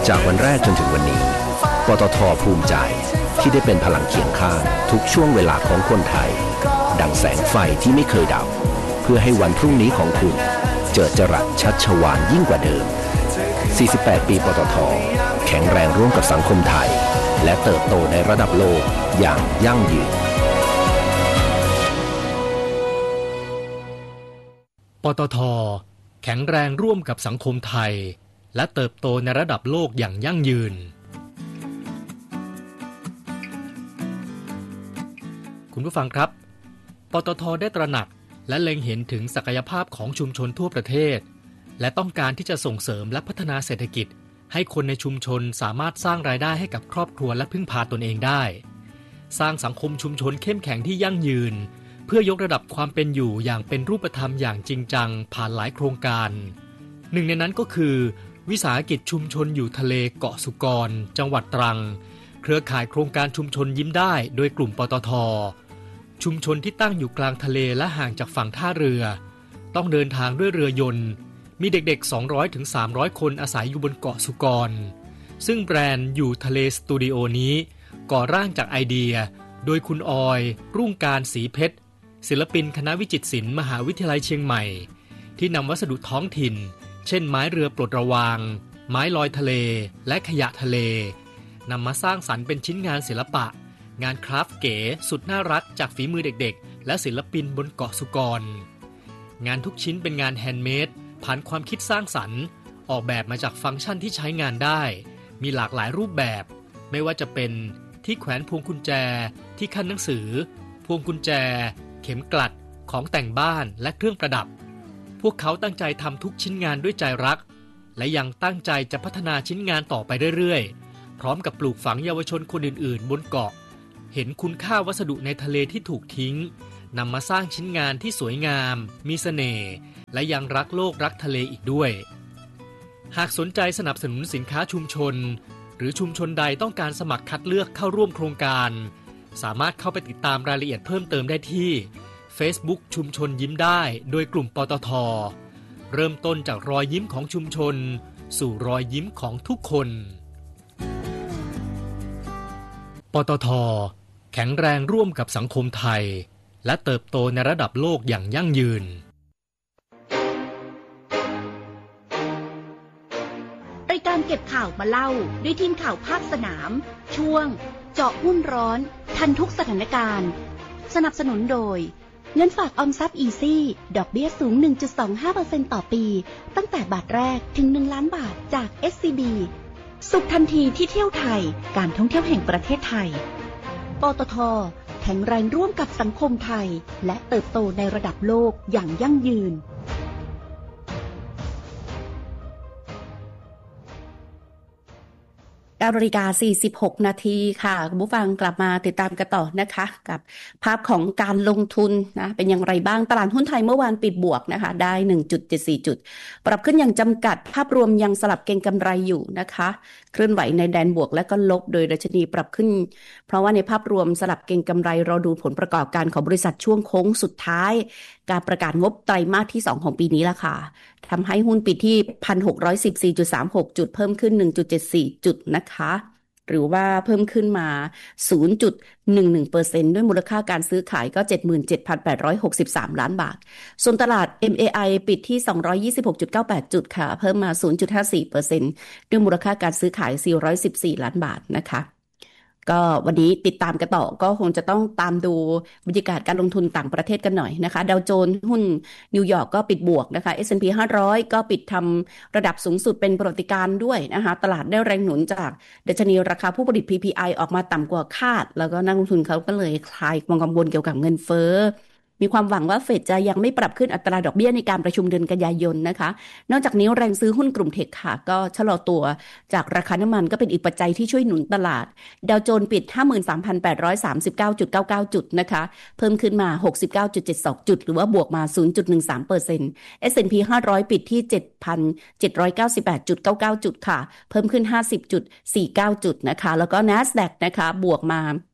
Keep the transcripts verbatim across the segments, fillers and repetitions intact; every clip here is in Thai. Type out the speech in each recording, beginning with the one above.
จากวันแรกจนถึงวันนี้ปตท.ภูมิใจที่ได้เป็นพลังเคียงข้างทุกช่วงเวลาของคนไทยดังแสงไฟที่ไม่เคยดับเพื่อให้วันพรุ่งนี้ของคุณเจิดจรัสชัชวาลยิ่งกว่าเดิมสี่สิบแปดปีปตท.แข็งแรงร่วมกับสังคมไทยและเติบโตในระดับโลกอย่างยั่งยืนปตท.แข็งแรงร่วมกับสังคมไทยและเติบโตในระดับโลกอย่างยั่งยืนคุณผู้ฟังครับปตท.ได้ตระหนักและเล็งเห็นถึงศักยภาพของชุมชนทั่วประเทศและต้องการที่จะส่งเสริมและพัฒนาเศรษฐกิจให้คนในชุมชนสามารถสร้างรายได้ให้กับครอบครัวและพึ่งพาตนเองได้สร้างสังคมชุมชนเข้มแข็งที่ยั่งยืนเพื่อยกระดับความเป็นอยู่อย่างเป็นรูปธรรมอย่างจริงจังผ่านหลายโครงการหนึ่งในนั้นก็คือวิสาหกิจชุมชนอยู่ทะเลเกาะสุกรจังหวัดตรังเครือข่ายโครงการชุมชนยิ้มได้โดยกลุ่มปตท.ชุมชนที่ตั้งอยู่กลางทะเลและห่างจากฝั่งท่าเรือต้องเดินทางด้วยเรือยนต์มีเด็กๆ สองร้อยถึงสามร้อย คนอาศัยอยู่บนเกาะสุกรซึ่งแบรนด์อยู่ทะเลสตูดิโอนี้ก่อร่างจากไอเดียโดยคุณออยรุ่งการศรีเพชรศิลปินคณะวิจิตรศิลป์มหาวิทยาลัยเชียงใหม่ที่นำวัสดุท้องถิ่นเช่นไม้เรือปลดระวางไม้ลอยทะเลและขยะทะเลนำมาสร้างสรรค์เป็นชิ้นงานศิลปะงานคราฟต์เก๋สุดน่ารักจากฝีมือเด็กๆและศิลปินบนเกาะสุกรงานทุกชิ้นเป็นงานแฮนด์เมดผ่านความคิดสร้างสรรค์ออกแบบมาจากฟังก์ชันที่ใช้งานได้มีหลากหลายรูปแบบไม่ว่าจะเป็นที่แขวนพวงกุญแจที่ขั้นหนังสือพวงกุญแจเข็มกลัดของแต่งบ้านและเครื่องประดับพวกเขาตั้งใจทำทุกชิ้นงานด้วยใจรักและยังตั้งใจจะพัฒนาชิ้นงานต่อไปเรื่อยๆพร้อมกับปลูกฝังเยาวชนคนอื่นๆบนเกาะเห็นคุณค่าวัสดุในทะเลที่ถูกทิ้งนำมาสร้างชิ้นงานที่สวยงามมีเสน่ห์และยังรักโลกรักทะเลอีกด้วยหากสนใจสนับสนุนสินค้าชุมชนหรือชุมชนใดต้องการสมัครคัดเลือกเข้าร่วมโครงการสามารถเข้าไปติดตามรายละเอียดเพิ่มเติมได้ที่ Facebook ชุมชนยิ้มได้โดยกลุ่มปตท.เริ่มต้นจากรอยยิ้มของชุมชนสู่รอยยิ้มของทุกคนปตท.แข็งแรงร่วมกับสังคมไทยและเติบโตในระดับโลกอย่างยั่งยืนรายการเก็บข่าวมาเล่าด้วยทีมข่าวภาคสนามช่วงเจาะหุ้นร้อนทันทุกสถานการณ์สนับสนุนโดยเงินฝากออมทรัพย์อีซี่ดอกเบี้ยสูง หนึ่งจุดสองห้าเปอร์เซ็นต์ ต่อปีตั้งแต่บาทแรกถึงหนึ่งล้านบาทจาก เอส ซี บี สุขทันทีที่เที่ยวไทยการท่องเที่ยวแห่งประเทศไทยปตท.แข็งแรงร่วมกับสังคมไทยและเติบโตในระดับโลกอย่างยั่งยืนเก้านาฬิกาสี่สิบหกนาทีค่ะคุณผู้ฟังกลับมาติดตามกันต่อนะคะกับภาพของการลงทุนนะเป็นอย่างไรบ้างตลาดหุ้นไทยเมื่อวานปิดบวกนะคะได้ หนึ่งจุดเจ็ดสี่ จุดปรับขึ้นอย่างจำกัดภาพรวมยังสลับเก็งกำไรอยู่นะคะเคลื่อนไหวในแดนบวกและก็ลบโดยดัชนีปรับขึ้นเพราะว่าในภาพรวมสลับเก็งกำไรเราดูผลประกอบการของบริษัทช่วงโค้งสุดท้ายการประกาศงบไตรมาสที่สองของปีนี้ละค่ะทำให้หุ้นปิดที่ หนึ่งพันหกร้อยสิบสี่จุดสามหก จุดเพิ่มขึ้น หนึ่งจุดเจ็ดสี่ จุดนะคะหรือว่าเพิ่มขึ้นมา ศูนย์จุดหนึ่งหนึ่งเปอร์เซ็นต์ ด้วยมูลค่าการซื้อขายก็ เจ็ดหมื่นเจ็ดพันแปดร้อยหกสิบสาม ล้านบาทส่วนตลาด เอ็ม เอ ไอ ปิดที่ สองร้อยยี่สิบหกจุดเก้าแปด จุดค่ะเพิ่มมา ศูนย์จุดห้าสี่เปอร์เซ็นต์ ด้วยมูลค่าการซื้อขายสี่ร้อยสิบสี่ล้านบาทนะคะก็วันนี้ติดตามกันต่อก็คงจะต้องตามดูบรรยากาศการลงทุนต่างประเทศกันหน่อยนะคะดาวโจนส์หุ้นนิวยอร์กก็ปิดบวกนะคะ เอส แอนด์ พี ห้าร้อยก็ปิดทำระดับสูงสุดเป็นประวัติการณ์ด้วยนะคะตลาดได้แรงหนุนจากดัชนีราคาผู้ผลิต พี พี ไอ ออกมาต่ำกว่าคาดแล้วก็นักลงทุนเขาก็เลยคลายความกังวลเกี่ยวกับเงินเฟ้อมีความหวังว่าเฟดจะยังไม่ปรับขึ้นอัตราดอกเบี้ยในการประชุมเดือนกันยายนนะคะนอกจากนี้แรงซื้อหุ้นกลุ่มเทคค่ะก็ชะลอตัวจากราคาน้ำมันก็เป็นอีกปัจจัยที่ช่วยหนุนตลาดดาวโจนส์ปิด ห้าหมื่นสามพันแปดร้อยสามสิบเก้าจุดเก้าเก้า จุดนะคะเพิ่มขึ้นมา หกสิบเก้าจุดเจ็ดสอง จุดหรือว่าบวกมา ศูนย์จุดหนึ่งสามเปอร์เซ็นต์ เอส แอนด์ พี ห้าร้อยปิดที่ เจ็ดพันเจ็ดร้อยเก้าสิบแปดจุดเก้าเก้า จุดค่ะเพิ่มขึ้น ห้าสิบจุดสี่เก้า จุดนะคะแล้วก็ NASDAQ นะคะบวกมา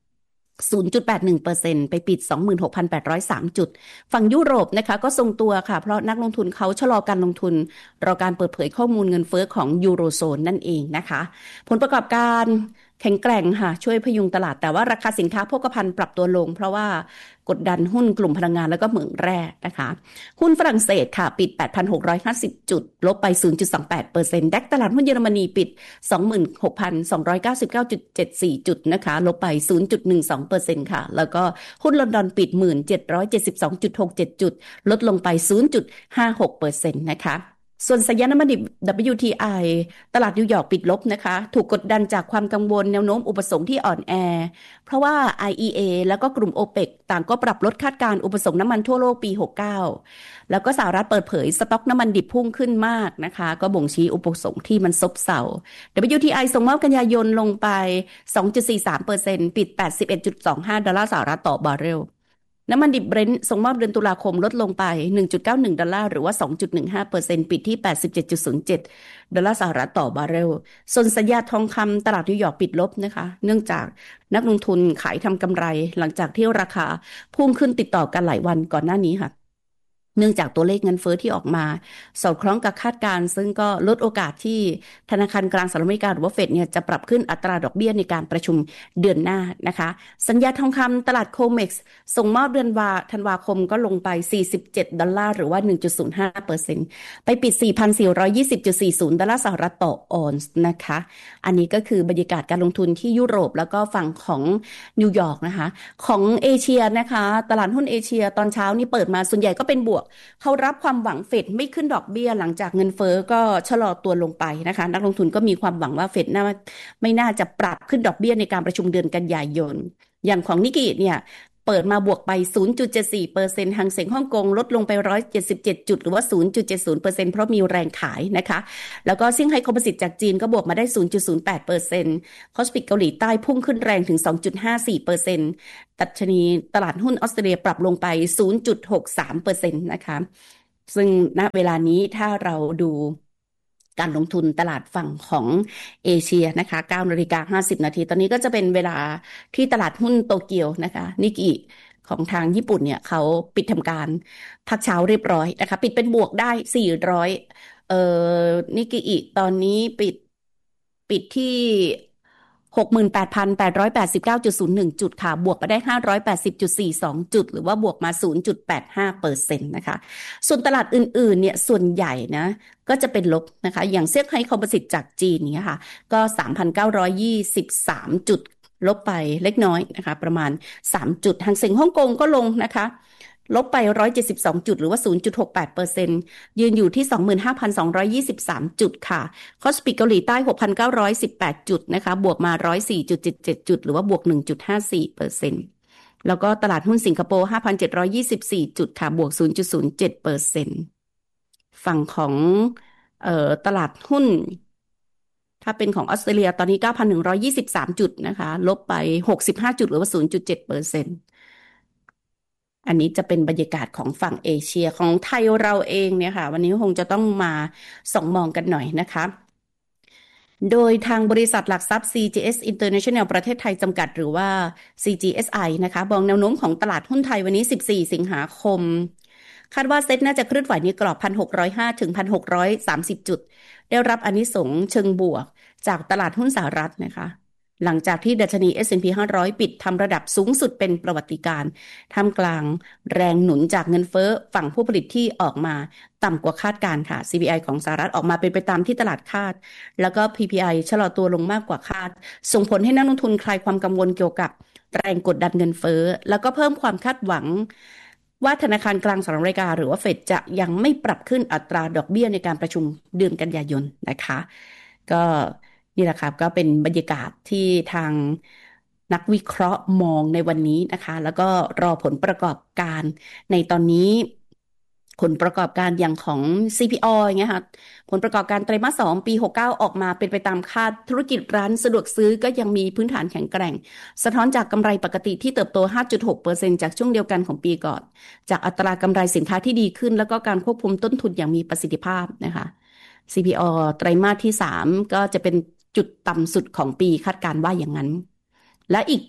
ศูนย์จุดแปดหนึ่งเปอร์เซ็นต์ ไปปิด สองหมื่นหกพันแปดร้อยสาม จุดฝั่งยุโรปนะคะก็ทรงตัวค่ะเพราะนักลงทุนเขาชะลอการลงทุนรอการเปิดเผยข้อมูลเงินเฟ้อของยูโรโซนนั่นเองนะคะผลประกอบการแข็งแกร่งค่ะช่วยพยุงตลาดแต่ว่าราคาสินค้าโภคภัณฑ์ปรับตัวลงเพราะว่ากดดันหุ้นกลุ่มพลังงานแล้วก็เหมืองแร่นะคะหุ้นฝรั่งเศสค่ะปิด แปดพันหกร้อยห้าสิบ จุดลบไป ศูนย์จุดสองแปดเปอร์เซ็นต์ ดัคตลาดหุ้นเยอรมนีปิด สองหมื่นหกพันสองร้อยเก้าสิบเก้าจุดเจ็ดสี่ จุดนะคะลบไป ศูนย์จุดหนึ่งสองเปอร์เซ็นต์ ค่ะแล้วก็หุ้นลอนดอนปิด หนึ่งพันเจ็ดร้อยเจ็ดสิบสองจุดหกเจ็ด จุดลดลงไป ศูนย์จุดห้าหกเปอร์เซ็นต์ นะคะส่วนสัญญาณน้ำมันดิบ ดับเบิลยู ที ไอ ตลาดนิวยอร์กปิดลบนะคะถูกกดดันจากความกังวลแนวโน้มอุปสงค์ที่อ่อนแอเพราะว่า ไอ อี เอ แล้วก็กลุ่ม โอเปก ต่างก็ปรับลดคาดการณ์อุปสงค์น้ำมันทั่วโลกปีหกสิบเก้าแล้วก็สหรัฐเปิดเผยสต็อกน้ำมันดิบพุ่งขึ้นมากนะคะก็บ่งชี้อุปสงค์ที่มันซบเซา ดับเบิลยู ที ไอ ส่งมอบกันยายนลงไป สองจุดสี่สามเปอร์เซ็นต์ ปิด แปดสิบเอ็ดจุดสองห้า ดอลลาร์สหรัฐต่อบาร์เรลน้ำมันดิบเบรนท์ส่งมอบเดือนตุลาคมลดลงไป หนึ่งจุดเก้าหนึ่ง ดอลลาร์หรือว่า สองจุดหนึ่งห้าเปอร์เซ็นต์ ปิดที่ แปดสิบเจ็ดจุดศูนย์เจ็ด ดอลลาร์สหรัฐต่อบาร์เรลส่วนสัญญาทองคำตลาดนิวยอร์กปิดลบนะคะเนื่องจากนักลงทุนขายทำกำไรหลังจากที่ราคาพุ่งขึ้นติดต่อกันหลายวันก่อนหน้านี้ค่ะเนื่องจากตัวเลขเงินเฟ้อที่ออกมาสอดคล้องกับคาดการณ์ซึ่งก็ลดโอกาสที่ธนาคารกลางสหรัฐอเมริกาหรือว่าเฟดเนี่ยจะปรับขึ้นอัตราดอกเบี้ยในการประชุมเดือนหน้านะคะสัญญาทองคำตลาดโคเม็กซ์ส่งมอบเดือนวาธันวาคมก็ลงไปสี่สิบเจ็ดดอลลาร์หรือว่า หนึ่งจุดศูนย์ห้าเปอร์เซ็นต์ ไปปิด สี่พันสี่ร้อยยี่สิบจุดสี่ศูนย์ ดอลลาร์สหรัฐต่อออนซ์นะคะอันนี้ก็คือบรรยากาศการลงทุนที่ยุโรปแล้วก็ฝั่งของนิวยอร์กนะคะของเอเชียนะคะตลาดหุ้นเอเชียตอนเช้านี่เปิดมาส่วนใหญ่ก็เป็นบวกเขารับความหวังเฟดไม่ขึ้นดอกเบี้ยหลังจากเงินเฟ้อก็ชะลอตัวลงไปนะคะนักลงทุนก็มีความหวังว่าเฟดน่าไม่น่าจะปรับขึ้นดอกเบี้ยในการประชุมเดือนกันยายนอย่างของนิกเกิเนี่ยเปิดมาบวกไป ศูนย์จุดเจ็ดสี่เปอร์เซ็นต์ หางเส็งฮ่องกงลดลงไป หนึ่งร้อยเจ็ดสิบเจ็ด จุดหรือว่า ศูนย์จุดเจ็ดศูนย์เปอร์เซ็นต์ เพราะมีแรงขายนะคะแล้วก็เซี่ยงไฮ้คอมโพสิตจากจีนก็บวกมาได้ ศูนย์จุดศูนย์แปดเปอร์เซ็นต์ คอสปิกเกาหลีใต้พุ่งขึ้นแรงถึง สองจุดห้าสี่เปอร์เซ็นต์ ดัชนีตลาดหุ้นออสเตรเลียปรับลงไป ศูนย์จุดหกสามเปอร์เซ็นต์ นะคะซึ่งณเวลานี้ถ้าเราดูการลงทุนตลาดฝั่งของเอเชียนะคะ เก้านาฬิกาห้าสิบนาทีตอนนี้ก็จะเป็นเวลาที่ตลาดหุ้นโตเกียวนะคะนิกกิของทางญี่ปุ่นเนี่ยเขาปิดทำการพักเช้าเรียบร้อยนะคะปิดเป็นบวกได้สี่ร้อยเอ่อนิกกิตอนนี้ปิดปิดที่ หกหมื่นแปดพันแปดร้อยแปดสิบเก้าจุดศูนย์หนึ่ง จุดค่ะบวกไปได้ ห้าร้อยแปดสิบจุดสี่สอง จุดหรือว่าบวกมา ศูนย์จุดแปดห้าเปอร์เซ็นต์ นะคะส่วนตลาดอื่นๆเนี่ยส่วนใหญ่นะก็จะเป็นลบนะคะอย่างเซี่ยงไฮ้คอมโพสิตจากจีนเนี่ยค่ะก็ สามพันเก้าร้อยยี่สิบสาม จุดลบไปเล็กน้อยนะคะประมาณสามจุดหางเส็งฮ่องกงก็ลงนะคะลบไปหนึ่งร้อยเจ็ดสิบสองจุดหรือว่า ศูนย์จุดหกแปดเปอร์เซ็นต์ ยืนอยู่ที่ สองหมื่นห้าพันสองร้อยยี่สิบสาม จุดค่ะคอสปิกเกาหลีใต้ หกพันเก้าร้อยสิบแปด จุดนะคะบวกมา หนึ่งร้อยสี่จุดเจ็ดเจ็ด จุดหรือว่าบวก หนึ่งจุดห้าสี่เปอร์เซ็นต์ แล้วก็ตลาดหุ้นสิงคโปร์ ห้าพันเจ็ดร้อยยี่สิบสี่ จุดค่ะบวก ศูนย์จุดศูนย์เจ็ดเปอร์เซ็นต์ ฝั่งของเอ่อตลาดหุ้นถ้าเป็นของออสเตรเลียตอนนี้ เก้าพันหนึ่งร้อยยี่สิบสาม จุดนะคะลบไปหกสิบห้าจุดหรือว่า ศูนย์จุดเจ็ดเปอร์เซ็นต์อันนี้จะเป็นบรรยากาศของฝั่งเอเชียของไทยเราเองเนี่ยค่ะวันนี้คงจะต้องมาส่องมองกันหน่อยนะคะโดยทางบริษัทหลักทรัพย์ ซี จี เอส International ประเทศไทยจำกัดหรือว่า ซี จี เอส ไอ นะคะบอกแนวโน้มของตลาดหุ้นไทยวันนี้สิบสี่สิงหาคมคาดว่าเซ็ตน่าจะเคลื่อนไหวในกรอบ หนึ่งพันหกร้อยห้า ถึง หนึ่งพันหกร้อยสามสิบ จุดได้รับอานิสงส์เชิงบวกจากตลาดหุ้นสหรัฐนะคะหลังจากที่ดัชนี เอส แอนด์ พี ห้าร้อยปิดทำระดับสูงสุดเป็นประวัติการณ์ท่ามกลางแรงหนุนจากเงินเฟ้อฝั่งผู้ผลิตที่ออกมาต่ำกว่าคาดการณ์ค่ะ ซี พี ไอ ของสหรัฐออกมาเป็นไปตามที่ตลาดคาดแล้วก็ พี พี ไอ ชะลอตัวลงมากกว่าคาดส่งผลให้นักลงทุนคลายความกังวลเกี่ยวกับแรงกดดันเงินเฟ้อแล้วก็เพิ่มความคาดหวังว่าธนาคารกลางสหรัฐอเมริกาหรือว่าเฟดจะยังไม่ปรับขึ้นอัตราดอกเบี้ยในการประชุมเดือนกันยายนนะคะก็นี่แหละครับก็เป็นบรรยากาศที่ทางนักวิเคราะห์มองในวันนี้นะคะแล้วก็รอผลประกอบการในตอนนี้ผลประกอบการอย่างของ ซี พี โอ อย่างเงี้ยค่ะผลประกอบการไตรมาสสองปีหกสิบเก้าออกมาเป็นไปตามคาดธุรกิจร้านสะดวกซื้อก็ยังมีพื้นฐานแข็งแกร่งสะท้อนจากกำไรปกติที่เติบโต ห้าจุดหกเปอร์เซ็นต์ จากช่วงเดียวกันของปีก่อนจากอัตรากำไรสินค้าที่ดีขึ้นแล้วก็การควบคุมต้นทุนอย่างมีประสิทธิภาพนะคะ ซี พี โอ ไตรมาสที่สามก็จะเป็นจุดต่ำสุดของปีคาดการณ์ว่าอย่างนั้นและอีก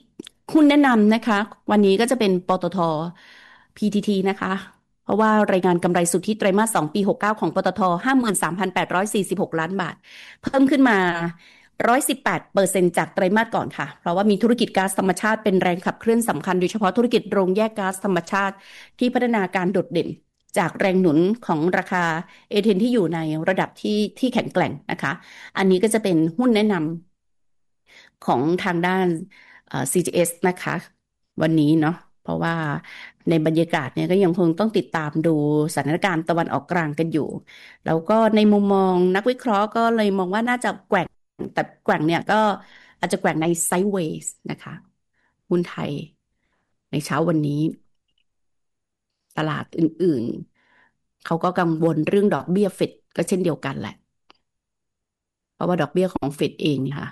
หุ้นแนะนำนะคะวันนี้ก็จะเป็นปตท. พี ที ที นะคะเพราะว่ารายงานกำไรสุทธิไตรมาสสองปีหกสิบเก้าของปตท. ห้าหมื่นสามพันแปดร้อยสี่สิบหกล้านบาทเพิ่มขึ้นมา หนึ่งร้อยสิบแปดเปอร์เซ็นต์ จากไตรมาสก่อนค่ะเพราะว่ามีธุรกิจก๊าซธรรมชาติเป็นแรงขับเคลื่อนสำคัญโดยเฉพาะธุรกิจโรงแยกก๊าซธรรมชาติที่พัฒนาการโดดเด่นจากแรงหนุนของราคาเอเทนที่อยู่ในระดับที่ที่แข็งแกร่งนะคะอันนี้ก็จะเป็นหุ้นแนะนำของทางด้าน ซี จี เอส นะคะวันนี้เนาะเพราะว่าในบรรยากาศเนี่ยก็ยังคงต้องติดตามดูสถานการณ์ตะวันออกกลางกันอยู่แล้วก็ในมุมมองนักวิเคราะห์ก็เลยมองว่าน่าจะแกว่งแต่แกว่งเนี่ยก็อาจจะแกว่งในไซด์เวย์นะคะหุ้นไทยในเช้าวันนี้ตลาดอื่นๆเขาก็กังวลเรื่องดอกเบี้ยเฟดก็เช่นเดียวกันแหละเพราะว่าดอกเบี้ยของเฟดเองค่ะ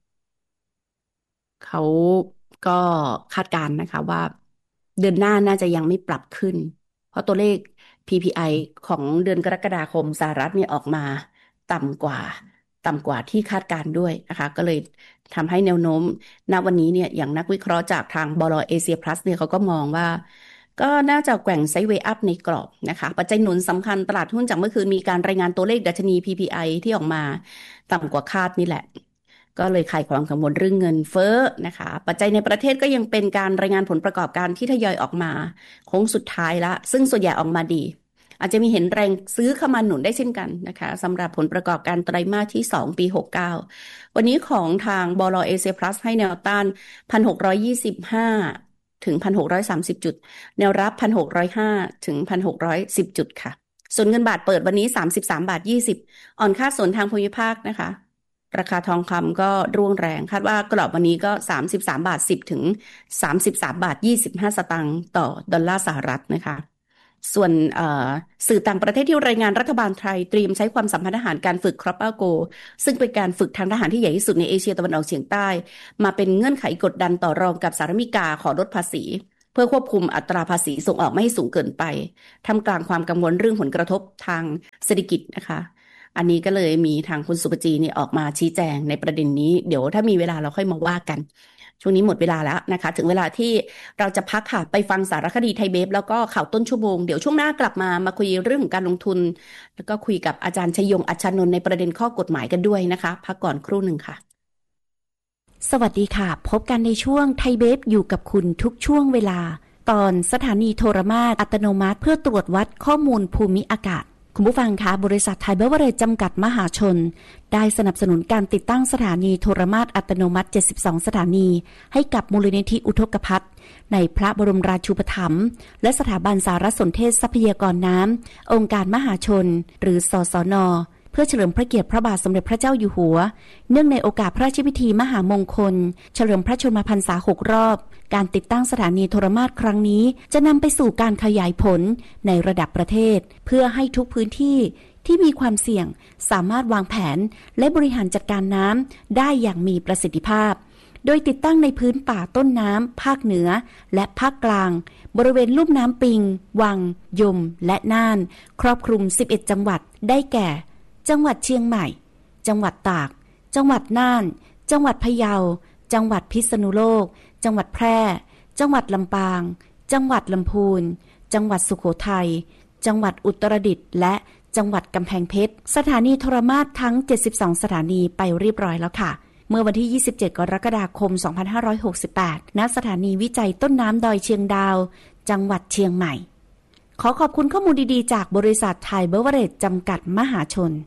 เขาก็คาดการณ์นะคะว่าเดือนหน้าน่าจะยังไม่ปรับขึ้นเพราะตัวเลข พี พี ไอ ของเดือนกรกฎาคมสหรัฐเนี่ยออกมาต่ำกว่าต่ำกว่าที่คาดการณ์ด้วยนะคะก็เลยทำให้แนวโน้มณวันนี้เนี่ยอย่างนักวิเคราะห์จากทางบล.เอเชียพลัสเนี่ยเขาก็มองว่าก็น่าจะแกว่งไซด์เวย์อัพในกรอบนะคะปัจจัยหนุนสำคัญตลาดหุ้นจากเมื่อคืนมีการรายงานตัวเลขดัชนี พี พี ไอ ที่ออกมาต่ำกว่าคาดนี่แหละก็เลยคลายความกังวลเรื่องเงินเฟ้อนะคะปัจจัยในประเทศก็ยังเป็นการรายงานผลประกอบการที่ทยอยออกมาโค้งสุดท้ายละซึ่งส่วนใหญ่ออกมาดีอาจจะมีเห็นแรงซื้อเข้ามาหนุนได้เช่นกันนะคะสำหรับผลประกอบการไตรมาสที่สองปีหกสิบเก้าวันนี้ของทางบล.เอเชียพลัสให้แนวต้าน หนึ่งพันหกร้อยยี่สิบห้า ถึง หนึ่งพันหกร้อยสามสิบ จุดแนวรับ หนึ่งพันหกร้อยห้า ถึง หนึ่งพันหกร้อยสิบ จุดค่ะส่วนเงินบาทเปิดวันนี้สามสิบสามบาทยี่สิบอ่อนค่าส่วนทางภูมิภาคนะคะราคาทองคำก็ร่วงแรงคาดว่ากรอบวันนี้ก็สามสิบสามบาทสิบถึงสามสิบสามบาทยี่สิบห้าสตางค์ต่อดอลลาร์สหรัฐนะคะส่วนสื่อต่างประเทศที่รายงานรัฐบาลไทยเตรียมใช้ความสัมพันธ์ทหารการฝึกครอปเปอร์โกซึ่งเป็นการฝึกทางทหารที่ใหญ่ที่สุดในเอเชียตะวันออกเฉียงใต้มาเป็นเงื่อนไขกดดันต่อรองกับสหรัฐอเมริกาขอลดภาษีเพื่อควบคุมอัตราภาษีส่งออกไม่ให้สูงเกินไปท่ามกลางความกังวลเรื่องผลกระทบทางเศรษฐกิจนะคะอันนี้ก็เลยมีทางคุณสุปจีเนี่ยออกมาชี้แจงในประเด็นนี้เดี๋ยวถ้ามีเวลาเราค่อยมาว่ากันช่วงนี้หมดเวลาแล้วนะคะถึงเวลาที่เราจะพักค่ะไปฟังสารคดีไทยเบฟแล้วก็ข่าวต้นชั่วโมงเดี๋ยวช่วงหน้ากลับมามาคุยเรื่องของการลงทุนแล้วก็คุยกับอาจารย์ชยงอัชชานนท์ในประเด็นข้อกฎหมายกันด้วยนะคะพักก่อนครู่หนึ่งค่ะสวัสดีค่ะพบกันในช่วงไทยเบฟอยู่กับคุณทุกช่วงเวลาตอนสถานีโทรมาตรอัตโนมัติเพื่อตรวจวัดข้อมูลภูมิอากาศคุณผู้ฟังคะบริษัทไทยเบเวอเรจจำกัดมหาชนได้สนับสนุนการติดตั้งสถานีโทรมาตรอัตโนมัติเจ็ดสิบสองสถานีให้กับมูลนิธิอุทกภัทรในพระบรมราชูปถัมภ์และสถาบันสารสนเทศทรัพยากรน้ำองค์การมหาชนหรือสสน.เพื่อเฉลิมพระเกียรติพระบาทสมเด็จพระเจ้าอยู่หัวเนื่องในโอกาสพระราชพิธีมหามงคลเฉลิมพระชนมพรรษาหกรอบการติดตั้งสถานีโทรมาตรครั้งนี้จะนำไปสู่การขยายผลในระดับประเทศเพื่อให้ทุกพื้นที่ที่มีความเสี่ยงสามารถวางแผนและบริหารจัดการน้ำได้อย่างมีประสิทธิภาพโดยติดตั้งในพื้นป่าต้นน้ำภาคเหนือและภาคกลางบริเวณลุ่มน้ำปิงวังยมและน่านครอบคลุมสิบเอ็ดจังหวัดได้แก่จังหวัดเชียงใหม่จังหวัดตากจังหวัดน่านจังหวัดพะเยาจังหวัดพิษณุโลกจังหวัดแพร่จังหวัดลำปางจังหวัดลำพูนจังหวัดสุโขทัยจังหวัดอุตรดิตถ์และจังหวัดกำแพงเพชรสถานีโทรมาตรทั้งเจ็ดสิบสองสถานีไปเรียบร้อยแล้วค่ะเมื่อวันที่ยี่สิบเจ็ดกรกฎาคมสองพันห้าร้อยหกสิบแปดณสถานีวิจัยต้นน้ำดอยเชียงดาวจังหวัดเชียงใหม่ขอขอบคุณข้อมูลดีๆจากบริษัทไทยเบเวอเรจจำกัดมหาชน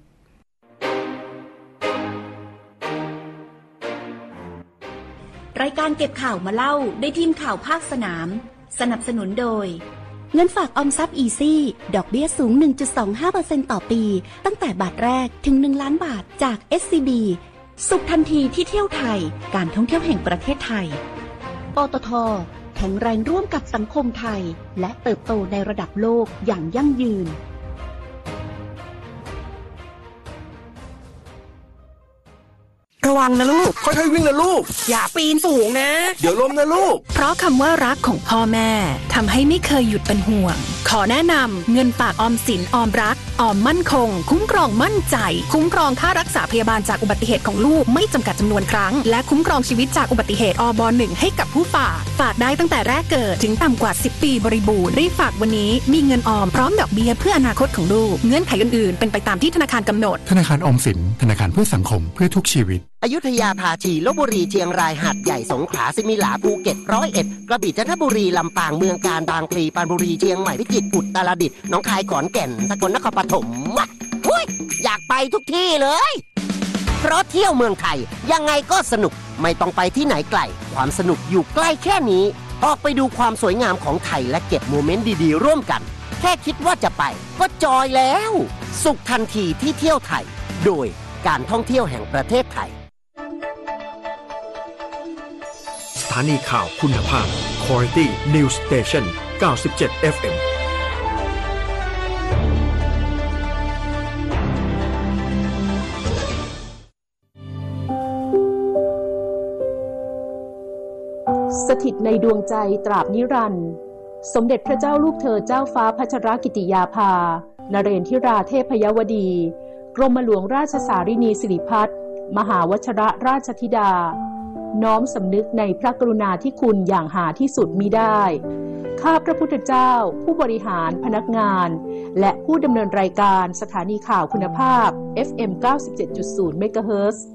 รายการเก็บข่าวมาเล่าด้วยทีมข่าวภาคสนามสนับสนุนโดยเงินฝากออมทรัพย์อีซี่ดอกเบี้ยสูง หนึ่งจุดสองห้าเปอร์เซ็นต์ ต่อปีตั้งแต่บาทแรกถึงหนึ่งล้านบาทจาก เอส ซี บี สุขทันทีที่เที่ยวไทยการท่องเที่ยวแห่งประเทศไทยปตท.แข็งแรงร่วมกับสังคมไทยและเติบโตในระดับโลกอย่างยั่งยืนระวังนะลูกค่อยๆวิ่งนะลูกอย่าปีนสูงนะเดี๋ยวล้มนะลูกเพราะคำว่ารักของพ่อแม่ทำให้ไม่เคยหยุดเป็นห่วงขอแนะนำเงินฝากออมสินออมรักออมมั่นคงคุ้มครองมั่นใจคุ้มครองค่ารักษาพยาบาลจากอุบัติเหตุของลูกไม่จำกัดจำนวนครั้งและคุ้มครองชีวิตจากอุบัติเหตุอบหนึ่งให้กับผู้ฝากฝากได้ตั้งแต่แรกเกิดถึงต่ำกว่าสิบปีบริบูรณ์รีบฝากวันนี้มีเงินออมพร้อมดอกเบี้ยเพื่ออนาคตของลูกเงื่อนไขอื่นๆเป็นไปตามที่ธนาคารกำหนดธนาคารออมสินธนาคารเพื่อสังคมเพื่อทุกชีวิตอยุธยาภาชีลพบุรีเชียงรายหาดใหญ่สงขลาสิมิลาภูเก็ตร้อยเอ็ดกระบี่จันทบุรีลำปางเมืองกาญบางพลีปรานบุรีเชียงใหม่พิจิตรอุตรดิตถ์หนองคายขอนแก่นสกลนครปฐมหุ้ยอยากไปทุกที่เลยเพราะเที่ยวเมืองไทยยังไงก็สนุกไม่ต้องไปที่ไหนไกลความสนุกอยู่ใกล้แค่นี้ออกไปดูความสวยงามของไทยและเก็บโมเมนต์ดีๆร่วมกันแค่คิดว่าจะไปก็จอยแล้วสุขทันทีที่เที่ยวไทยโดยการท่องเที่ยวแห่งประเทศไทยสถานีข่าวคุณภาพ Quality News Station เก้าสิบเจ็ด เอฟ เอ็มสถิตในดวงใจตราบนิรันดร์สมเด็จพระเจ้าลูกเธอเจ้าฟ้าพัชรกิติยาภานเรนทิราเทพยวดีกรมหลวงราชสารินีสิริพัฒน์มหาวชรราชธิดาน้อมสำนึกในพระกรุณาธิคุณอย่างหาที่สุดมิได้ข้าพระพุทธเจ้าผู้บริหารพนักงานและผู้ดำเนินรายการสถานีข่าวคุณภาพ เอฟ เอ็ม เก้าสิบเจ็ดจุดศูนย์ เมกะเฮิรตซ์